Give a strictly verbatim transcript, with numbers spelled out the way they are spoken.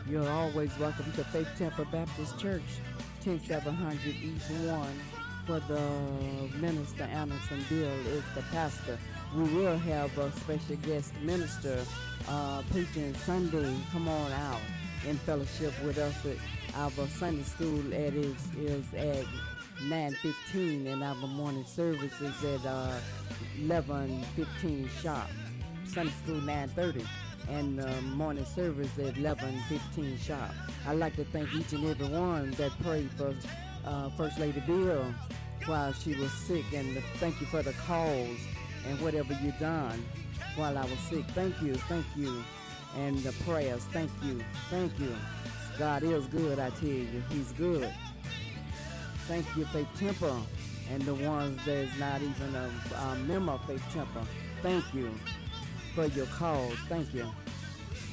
You're always welcome to Faith Temple Baptist Church, ten seven hundred East one, where the minister Anderson Bill is the pastor. We will have a special guest minister uh, preaching Sunday. Come on out in fellowship with us. Our Sunday school at is, is at nine fifteen, and our morning service is at uh, eleven fifteen sharp. Sunday school nine thirty. And uh, morning service at eleven fifteen sharp. I'd like to thank each and every one that prayed for uh, First Lady Bill while she was sick, and thank you for the calls and whatever you done while I was sick. Thank you, thank you, and the prayers. Thank you, thank you. God is good, I tell you. He's good. Thank you, Faith Temple, and the ones that's not even a, a member of Faith Temple. Thank you for your calls. Thank you.